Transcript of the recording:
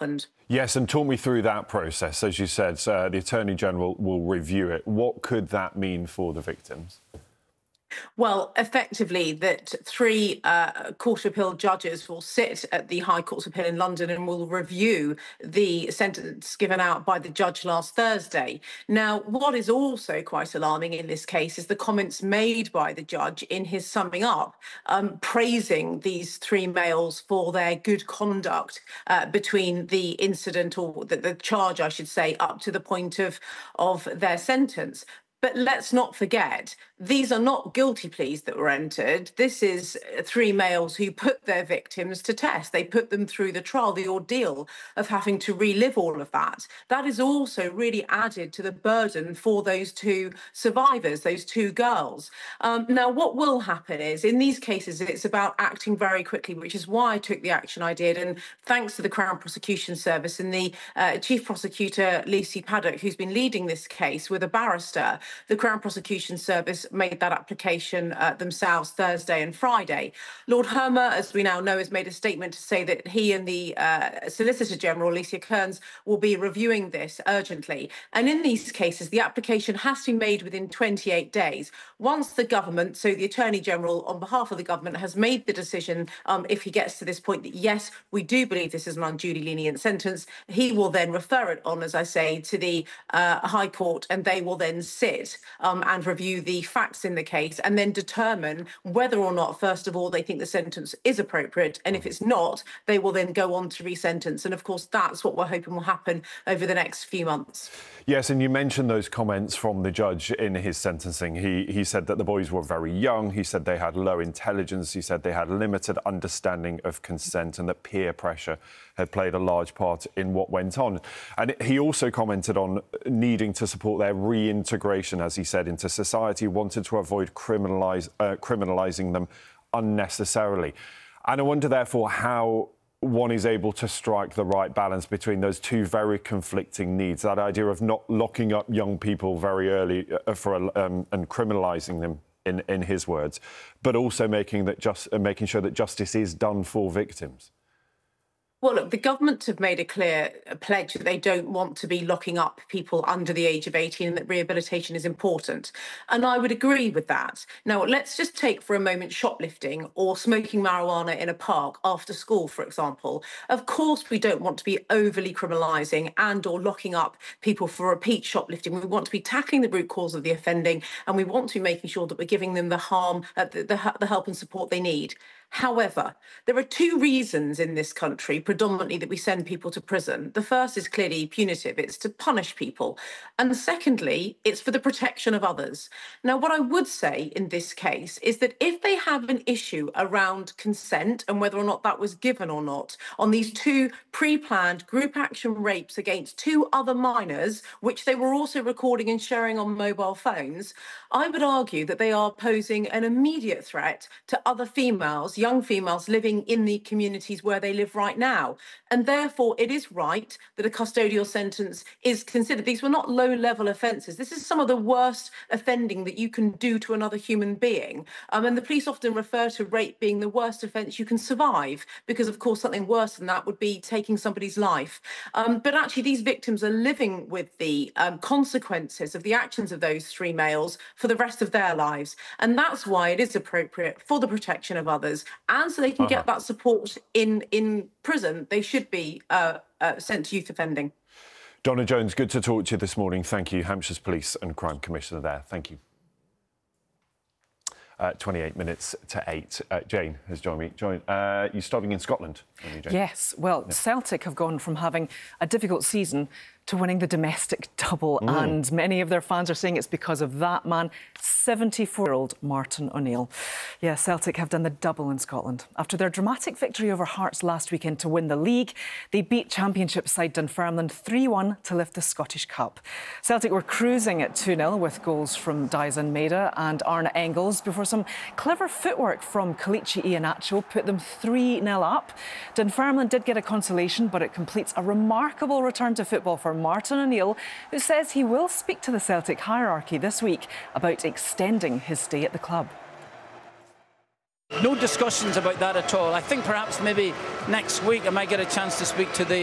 happened. Yes, and talk me through that process. As you said, the Attorney-General will review it. What could that mean for the victims? Well, effectively, that three Court of Appeal judges will sit at the High Court of Appeal in London and will review the sentence given out by the judge last Thursday. Now, what is also quite alarming in this case is the comments made by the judge in his summing up, praising these three males for their good conduct between the incident, or the charge, I should say, up to the point of their sentence. But let's not forget, these are not guilty pleas that were entered. This is three males who put their victims to test. They put them through the trial, the ordeal of having to relive all of that. That is also really added to the burden for those two survivors, those two girls. Now, what will happen is, in these cases, it's about acting very quickly, which is why I took the action I did. And thanks to the Crown Prosecution Service and the Chief Prosecutor, Lucy Paddock, who's been leading this case with a barrister, the Crown Prosecution Service made that application themselves Thursday and Friday. Lord Hermer, as we now know, has made a statement to say that he and the Solicitor General, Alicia Kearns, will be reviewing this urgently. And in these cases, the application has to be made within 28 days. Once the government, so the Attorney General on behalf of the government, has made the decision, if he gets to this point, that yes, we do believe this is an unduly lenient sentence, he will then refer it on, as I say, to the High Court, and they will then sit and review the facts in the case and then determine whether or not, first of all, they think the sentence is appropriate. And if it's not, they will then go on to resentence. And of course, that's what we're hoping will happen over the next few months. Yes, and you mentioned those comments from the judge in his sentencing. He said that the boys were very young. He said they had low intelligence. He said they had limited understanding of consent and that peer pressure had played a large part in what went on. And he also commented on needing to support their reintegration, as he said, into society, wanted to avoid criminalising them unnecessarily. And I wonder, therefore, how one is able to strike the right balance between those two very conflicting needs, that idea of not locking up young people very early and criminalising them, in his words, but also making sure that justice is done for victims. Well, look, the government have made a clear pledge that they don't want to be locking up people under the age of 18 and that rehabilitation is important. And I would agree with that. Now, let's just take for a moment shoplifting or smoking marijuana in a park after school, for example. Of course, we don't want to be overly criminalising and or locking up people for repeat shoplifting. We want to be tackling the root cause of the offending, and we want to be making sure that we're giving them the help and support they need. However, there are two reasons in this country predominantly that we send people to prison. The first is clearly punitive. It's to punish people. And secondly, it's for the protection of others. Now, what I would say in this case is that if they have an issue around consent and whether or not that was given or not on these two pre-planned group action rapes against two other minors, which they were also recording and sharing on mobile phones, I would argue that they are posing an immediate threat to other females, young females living in the communities where they live right now. And therefore, it is right that a custodial sentence is considered. These were not low-level offences. This is some of the worst offending that you can do to another human being. And the police often refer to rape being the worst offence you can survive, because, of course, something worse than that would be taking somebody's life. But actually, these victims are living with the consequences of the actions of those three males for the rest of their lives. And that's why it is appropriate for the protection of others, and so they can get that support in prison. They should be sent to youth offending. Donna Jones, good to talk to you this morning. Thank you. Hampshire's Police and Crime Commissioner there. Thank you. 28 minutes to 8. Jane has joined me. You're studying in Scotland, aren't you, Jane? Yes. Well, yeah. Celtic have gone from having a difficult season to winning the domestic double, and many of their fans are saying it's because of that man, 74-year-old Martin O'Neill. Yeah, Celtic have done the double in Scotland. After their dramatic victory over Hearts last weekend to win the league, they beat Championship side Dunfermline 3-1 to lift the Scottish Cup. Celtic were cruising at 2-0 with goals from Dyson Maeda and Arne Engels before some clever footwork from Kelechi Iheanacho put them 3-0 up. Dunfermline did get a consolation, but it completes a remarkable return to football for Martin O'Neill, who says he will speak to the Celtic hierarchy this week about extending his stay at the club. No discussions about that at all. I think perhaps maybe next week I might get a chance to speak to the